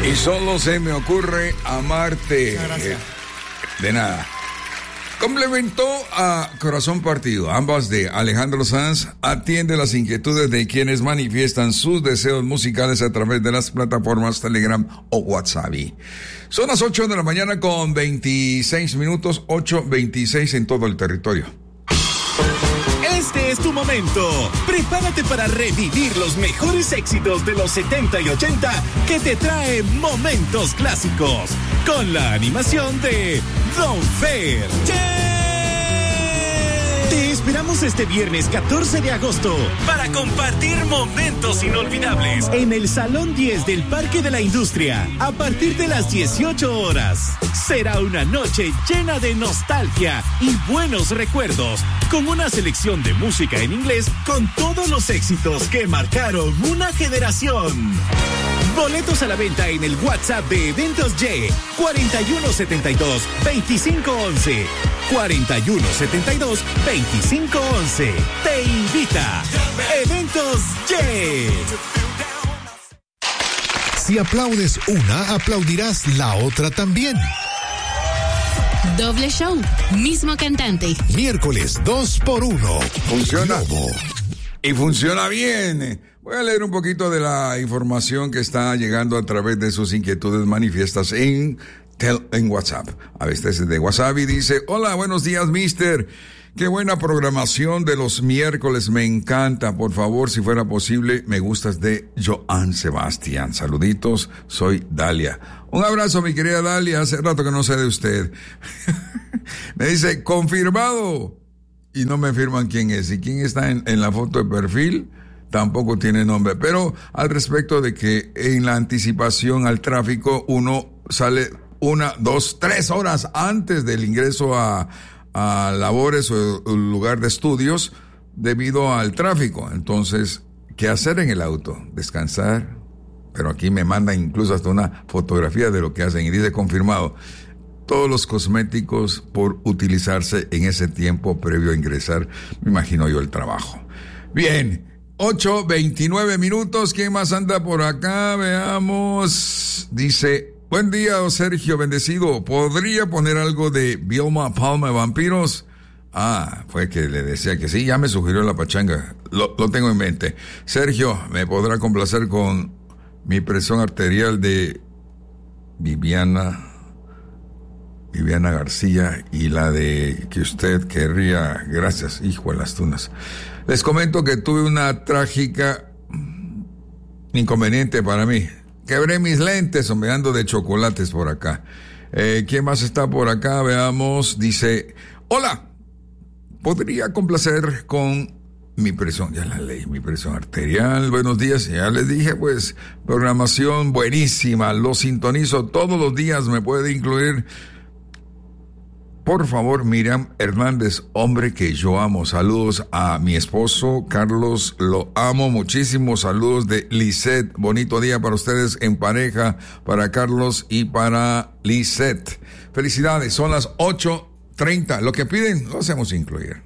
Y solo se me ocurre amarte. Gracias. De nada. Complementó a Corazón Partido, ambas de Alejandro Sanz, atiende las inquietudes de quienes manifiestan sus deseos musicales a través de las plataformas Telegram o WhatsApp. Son las 8 de la mañana con 26 minutos, 8:26 en todo el territorio. Este es tu momento. Prepárate para revivir los mejores éxitos de los 70 y 80 que te trae Momentos Clásicos con la animación de Don Fer. Te esperamos este viernes 14 de agosto para compartir momentos inolvidables en el Salón 10 del Parque de la Industria a partir de las 18 horas. Será una noche llena de nostalgia y buenos recuerdos con una selección de música en inglés con todos los éxitos que marcaron una generación. Boletos a la venta en el WhatsApp de Eventos Y 4172-2511. 4172-2511. Te invita Eventos Y. Si aplaudes una, aplaudirás la otra también. Doble show, mismo cantante. Miércoles 2x1. Funciona. Globo. Y funciona bien. Voy a leer un poquito de la información que está llegando a través de sus inquietudes manifiestas en WhatsApp. A veces de WhatsApp y dice: hola, buenos días, mister. Qué buena programación de los miércoles, me encanta. Por favor, si fuera posible, me gustas de Joan Sebastián. Saluditos, soy Dalia. Un abrazo, mi querida Dalia. Hace rato que no sé de usted. Me dice, confirmado. Y no me firman quién es. Y quién está en la foto de perfil, tampoco tiene nombre. Pero al respecto de que en la anticipación al tráfico, uno sale 1, 2, 3 horas antes del ingreso a labores o lugar de estudios debido al tráfico. Entonces, ¿qué hacer en el auto? Descansar. Pero aquí me mandan incluso hasta una fotografía de lo que hacen y dice confirmado. Todos los cosméticos por utilizarse en ese tiempo previo a ingresar, me imagino yo, el trabajo. Bien, 8:29 minutos. ¿Quién más anda por acá? Veamos. Dice: buen día, Sergio, bendecido. ¿Podría poner algo de Vilma Palma, Vampiros? Fue que le decía que sí, ya me sugirió la pachanga. Lo tengo en mente. Sergio, ¿me podrá complacer con mi presión arterial de Viviana García y la de que usted querría? Gracias, hijo de las tunas. Les comento que tuve una trágica inconveniente para mí. Quebré mis lentes, me ando de chocolates por acá. ¿Quién más está por acá? Veamos. Dice: hola, ¿podría complacer con mi presión? Ya la leí, mi presión arterial. Buenos días, ya les dije, pues, programación buenísima. Lo sintonizo todos los días. Me puede incluir, por favor, Miriam Hernández, hombre que yo amo. Saludos a mi esposo, Carlos, lo amo muchísimo. Saludos de Lisette. Bonito día para ustedes en pareja, para Carlos y para Lisette. Felicidades, son las 8:30. Lo que piden, lo hacemos incluir.